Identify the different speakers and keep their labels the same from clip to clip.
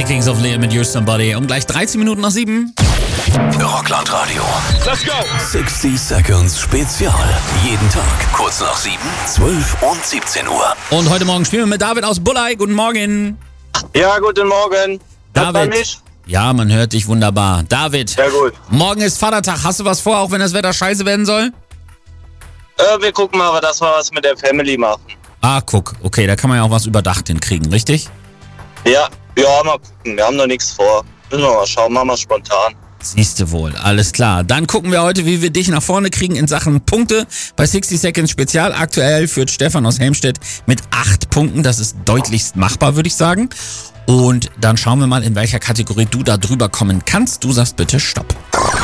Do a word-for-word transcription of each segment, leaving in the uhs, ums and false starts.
Speaker 1: die Kings of Leon mit You're Somebody. Um gleich dreizehn Minuten nach sieben.
Speaker 2: Rockland-Radio. Let's go! sixty Seconds Spezial. Jeden Tag kurz nach sieben, zwölf und siebzehn Uhr.
Speaker 1: Und heute Morgen spielen wir mit David aus Bullei. Guten Morgen.
Speaker 3: Ja, guten Morgen. Hört man
Speaker 1: David.
Speaker 3: mich?
Speaker 1: Ja, man hört dich wunderbar. David.
Speaker 3: Sehr gut.
Speaker 1: Morgen ist Vatertag. Hast du was vor, auch wenn das Wetter scheiße werden soll?
Speaker 3: Äh, wir gucken mal, dass wir was mit der Family machen.
Speaker 1: Ah, guck. Okay, da kann man ja auch was überdacht hinkriegen, richtig?
Speaker 3: Ja, ja, mal gucken. Wir haben noch nichts vor. Müssen wir mal schauen. Machen wir spontan.
Speaker 1: Siehste wohl, alles klar. Dann gucken wir heute, wie wir dich nach vorne kriegen in Sachen Punkte. Bei sixty Seconds Spezial aktuell führt Stefan aus Helmstedt mit acht Punkten. Das ist deutlichst machbar, würde ich sagen. Und dann schauen wir mal, in welcher Kategorie du da drüber kommen kannst. Du sagst bitte Stopp.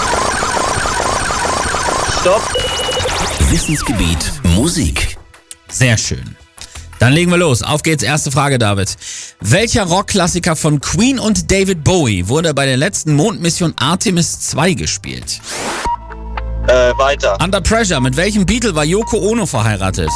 Speaker 3: Stopp.
Speaker 2: Wissensgebiet Musik.
Speaker 1: Sehr schön. Dann legen wir los. Auf geht's. Erste Frage, David. Welcher Rockklassiker von Queen und David Bowie wurde bei der letzten Mondmission Artemis zwei gespielt?
Speaker 3: Äh, weiter.
Speaker 1: Under Pressure. Mit welchem Beatle war Yoko Ono verheiratet?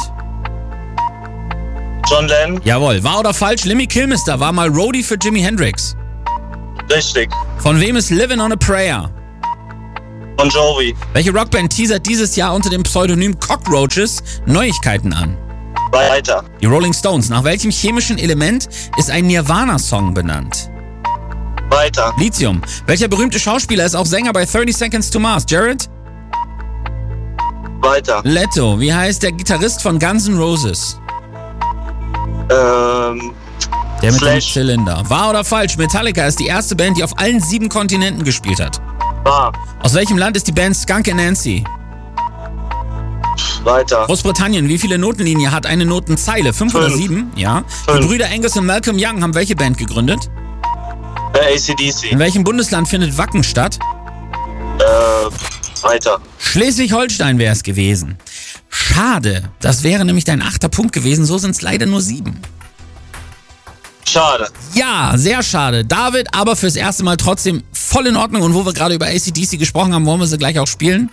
Speaker 3: John Lennon.
Speaker 1: Jawohl. Wahr oder falsch? Lemmy Kilmister war mal Roadie für Jimi Hendrix.
Speaker 3: Richtig.
Speaker 1: Von wem ist Livin' on a Prayer?
Speaker 3: Bon Jovi.
Speaker 1: Welche Rockband teasert dieses Jahr unter dem Pseudonym Cockroaches Neuigkeiten an?
Speaker 3: Weiter.
Speaker 1: Die Rolling Stones. Nach welchem chemischen Element ist ein Nirvana-Song benannt?
Speaker 3: Weiter.
Speaker 1: Lithium. Welcher berühmte Schauspieler ist auch Sänger bei thirty Seconds to Mars? Jared?
Speaker 3: Weiter.
Speaker 1: Leto. Wie heißt der Gitarrist von Guns N' Roses?
Speaker 3: Ähm,
Speaker 1: Der mit
Speaker 3: Slash.
Speaker 1: dem Zylinder. Wahr oder falsch? Metallica ist die erste Band, die auf allen sieben Kontinenten gespielt hat.
Speaker 3: wahr.
Speaker 1: Aus welchem Land ist die Band Skunk and Nancy?
Speaker 3: Weiter.
Speaker 1: Großbritannien. Wie viele Notenlinie hat eine Notenzeile? Fünf,
Speaker 3: Fünf.
Speaker 1: oder sieben? Ja.
Speaker 3: Fünf.
Speaker 1: Die Brüder Angus und Malcolm Young haben welche Band gegründet?
Speaker 3: Äh, A C D C.
Speaker 1: In welchem Bundesland findet Wacken statt?
Speaker 3: Äh, weiter.
Speaker 1: Schleswig-Holstein wäre es gewesen. Schade. Das wäre nämlich dein achter Punkt gewesen. So sind es leider nur sieben.
Speaker 3: Schade.
Speaker 1: Ja, sehr schade. David, aber fürs erste Mal trotzdem voll in Ordnung. Und wo wir gerade über A C D C gesprochen haben, wollen wir sie gleich auch spielen?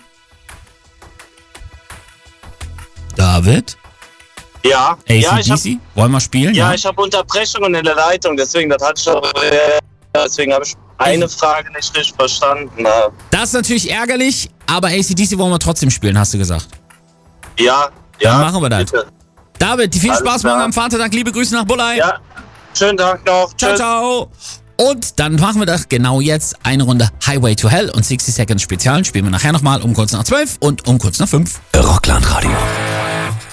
Speaker 1: David?
Speaker 3: Ja. Ja, ich hab,
Speaker 1: A C D C? Wollen wir spielen?
Speaker 3: ja, ich habe Unterbrechungen in der Leitung, deswegen, das hatte ich auch, äh, deswegen habe ich eine Frage nicht richtig verstanden. Äh,
Speaker 1: Das ist natürlich ärgerlich, aber A C D C wollen wir trotzdem spielen, hast du gesagt.
Speaker 3: Ja, ja.
Speaker 1: Dann machen wir das.
Speaker 3: bitte.
Speaker 1: David, viel
Speaker 3: Alles
Speaker 1: Spaß
Speaker 3: klar.
Speaker 1: morgen am Vatertag. Liebe Grüße nach Bullei.
Speaker 3: Ja, schönen Tag noch.
Speaker 1: Ciao,
Speaker 3: Tschüss.
Speaker 1: ciao. Und dann machen wir das genau jetzt. Eine Runde Highway to Hell und sixty Seconds Spezial spielen wir nachher nochmal um kurz nach zwölf und um kurz nach fünf.
Speaker 2: Rockland-Radio.